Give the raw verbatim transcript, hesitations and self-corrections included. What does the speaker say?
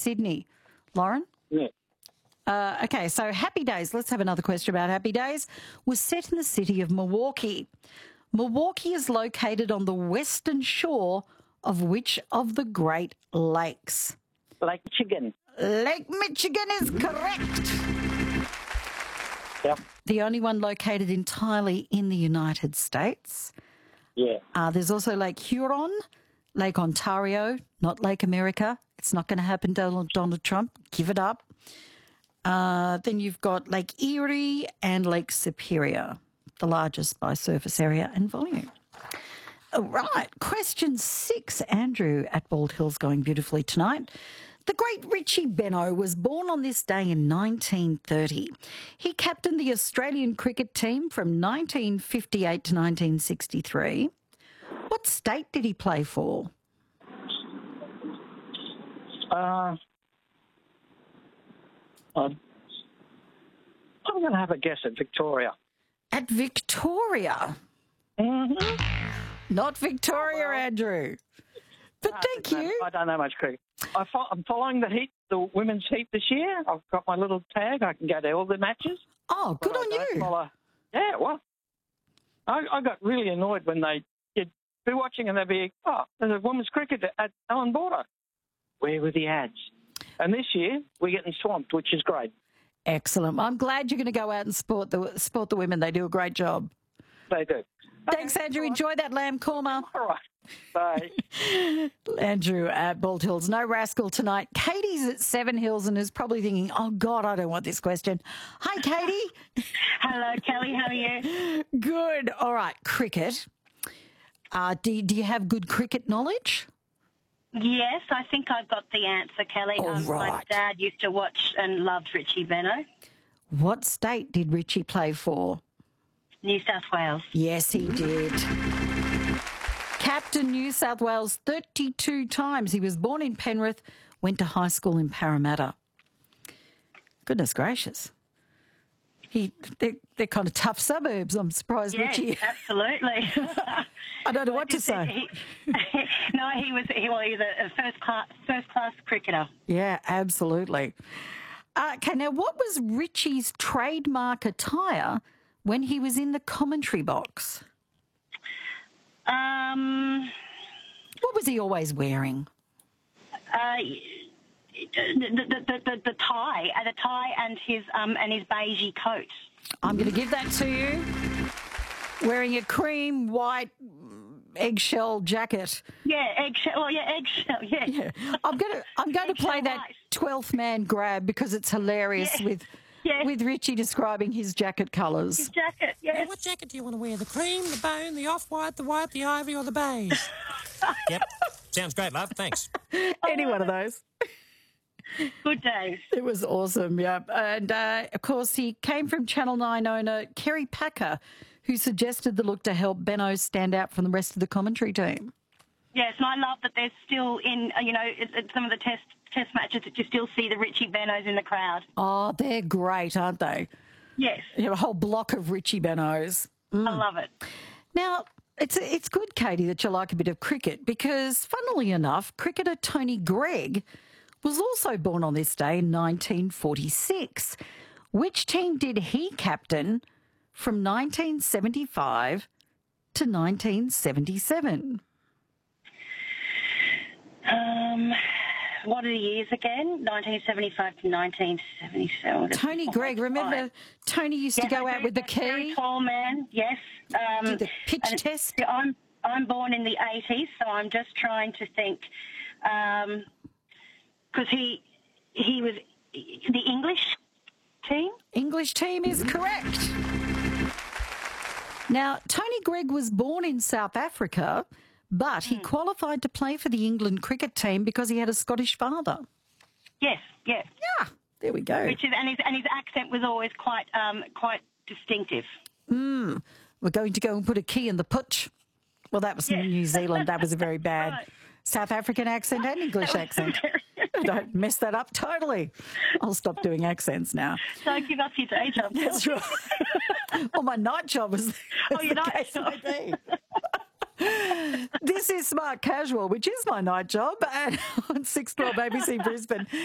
Sydney. Lauren? Yeah. Uh, okay, so Happy Days, let's have another question about Happy Days, was set in the city of Milwaukee. Milwaukee is located on the western shore of which of the Great Lakes? Lake Michigan. Lake Michigan is correct. Yep. The only one located entirely in the United States. Yeah. Uh, there's also Lake Huron, Lake Ontario, not Lake America. It's not going to happen, Donald, Donald Trump. Give it up. Uh, then you've got Lake Erie and Lake Superior, the largest by surface area and volume. All right, question six. Andrew at Bald Hills going beautifully tonight. The great Richie Benaud was born on this day in nineteen thirty. He captained the Australian cricket team from nineteen fifty-eight to nineteen sixty-three. What state did he play for? Uh, I'm going to have a guess at Victoria. At Victoria? Mm-hmm. Not Victoria, Oh, well. Andrew. But No, thank no, you. I don't know much cricket. I fo- I'm following the heat, the women's heat this year. I've got my little tag. I can go to all the matches. Oh, good But I on don't you. Follow. Yeah, well, I, I got really annoyed when they you'd be watching and they'd be, oh, there's a women's cricket at Allan Border. Where were the ads? And this year we're getting swamped, which is great. Excellent. I'm glad you're going to go out and support the support the women. They do a great job. They do. Thanks, Okay, Andrew. all right. Enjoy that lamb korma. All right. Bye. Andrew at Bald Hills. No rascal tonight. Katie's at Seven Hills and is probably thinking, oh, God, I don't want this question. Hi, Katie. Hello, Kelly. How are you? Good. All right. Cricket. Uh, do, do you have good cricket knowledge? Yes, I think I've got the answer, Kelly. All um, My right. dad used to watch and loved Richie Benaud. What state did Richie play for? New South Wales. Yes, he did. Captain New South Wales thirty-two times. He was born in Penrith, went to high school in Parramatta. Goodness gracious. He, they're, they're kind of tough suburbs. I'm surprised Yes, Richie... absolutely. I don't know what to say. He, no, he was he was a first class first class cricketer. Yeah, absolutely. Uh, okay, now what was Richie's trademark attire when he was in the commentary box? Um, What was he always wearing? uh, the, the, the, the, the tie, uh, the tie, and his um and his beigey coat. I'm going to give that to you. Wearing a cream white eggshell jacket. Yeah, eggshell. Oh, yeah, eggshell. Yeah. Yeah. I'm going to I'm going to play Eggshell that white. twelfth man grab because it's hilarious Yeah. with Yeah. with Richie describing his jacket colours. His jacket. Yes. What jacket do you want to wear? The cream, the bone, the off-white, the white, the ivory, or the beige? Yep. Sounds great, love. Thanks. Any one of those. Good days. It was awesome, yeah. And, uh, of course, he came from Channel nine owner Kerry Packer, who suggested the look to help Benaud stand out from the rest of the commentary team. Yes, and I love that they're still in, uh, you know, at, at some of the test test matches that you still see the Richie Benauds in the crowd. Oh, they're great, aren't they? Yes, You have a whole block of Richie Benauds. I love it. Now, it's it's good, Katie, that you like a bit of cricket because, funnily enough, cricketer Tony Greig was also born on this day in nineteen forty-six. Which team did he captain from nineteen seventy-five to nineteen seventy-seven? Um, what are the years again? nineteen seventy-five to nineteen seventy-seven. Tony Greig, remember Tony used to Yes, go I out do. with the That's a Very key? tall man. Yes. Um, Do the pitch and it's- test? I'm I'm born in the eighties, so I'm just trying to think. Um, because he he was the English team. English team is correct. Now, Tony Greig was born in South Africa, but he qualified to play for the England cricket team because he had a Scottish father. Yes. Yes. Yeah, there we go. Which is and his and his accent was always quite um quite distinctive. We're going to go and put a key in the putch. Well, that was in Yes. New Zealand. That was a very bad Right. South African accent and English accent. Don't mess that up totally. I'll stop doing accents now. Don't give up your day job. That's right. Well, my night job was Oh, your the night case job. may be. This is Smart Casual, which is my night job, and on six twelve A B C Brisbane.